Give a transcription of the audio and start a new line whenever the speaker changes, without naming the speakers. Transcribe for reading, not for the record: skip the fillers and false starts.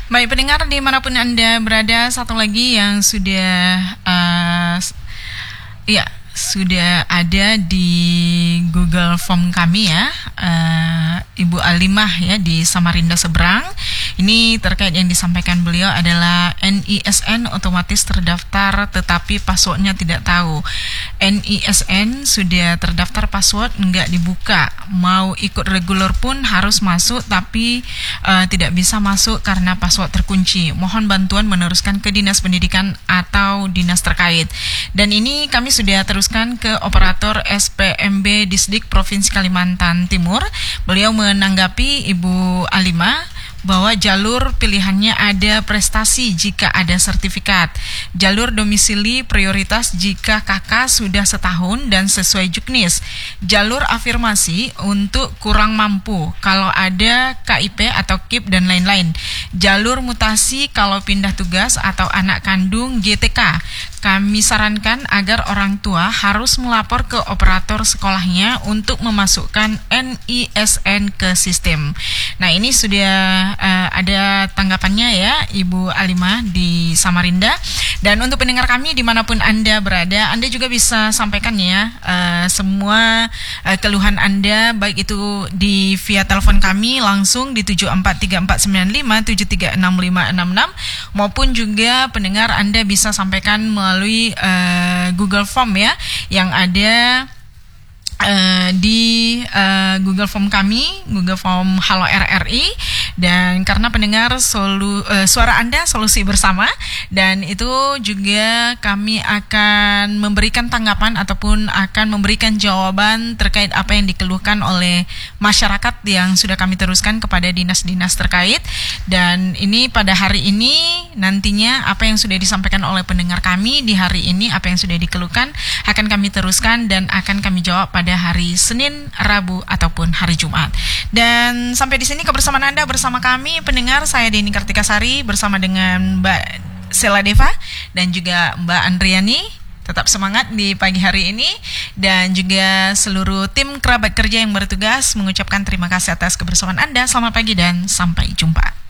Baik pendengar dimanapun Anda berada, satu lagi yang sudah ada di Google Form kami ya, Ibu Alimah ya di Samarinda Seberang. Ini terkait yang disampaikan beliau adalah NISN otomatis terdaftar tetapi passwordnya tidak tahu. NISN sudah terdaftar, password nggak dibuka. Mau ikut reguler pun harus masuk tapi tidak bisa masuk karena password terkunci. Mohon bantuan meneruskan ke Dinas Pendidikan atau dinas terkait. Dan ini kami sudah teruskan ke operator SPMB Disdik Provinsi Kalimantan Timur. Beliau menanggapi Ibu Alimah bahwa jalur pilihannya ada prestasi jika ada sertifikat, jalur domisili prioritas jika kakak sudah setahun dan sesuai juknis, jalur afirmasi untuk kurang mampu kalau ada KIP atau KIP dan lain-lain, jalur mutasi kalau pindah tugas atau anak kandung GTK. Kami sarankan agar orang tua harus melapor ke operator sekolahnya untuk memasukkan NISN ke sistem. Nah, ini sudah ada tanggapannya ya Ibu Alimah di Samarinda. Dan untuk pendengar kami dimanapun Anda berada, Anda juga bisa sampaikan ya semua keluhan Anda, baik itu di via telepon kami langsung di 743495736566 maupun juga pendengar Anda bisa sampaikan melalui Google Form ya yang ada di Google Form kami, Google Form Halo RRI. Dan karena pendengar suara Anda solusi bersama, dan itu juga kami akan memberikan tanggapan ataupun akan memberikan jawaban terkait apa yang dikeluhkan oleh masyarakat yang sudah kami teruskan kepada dinas-dinas terkait. Dan ini pada hari ini nantinya apa yang sudah disampaikan oleh pendengar kami di hari ini, apa yang sudah dikeluhkan akan kami teruskan dan akan kami jawab pada hari Senin, Rabu ataupun hari Jumat. Dan sampai di sini kebersamaan Anda bersama kami pendengar, saya Deni Kartikasari bersama dengan Mbak Sela Deva dan juga Mbak Andriani. Tetap semangat di pagi hari ini, dan juga seluruh tim kerabat kerja yang bertugas mengucapkan terima kasih atas kebersamaan Anda. Selamat pagi dan sampai jumpa.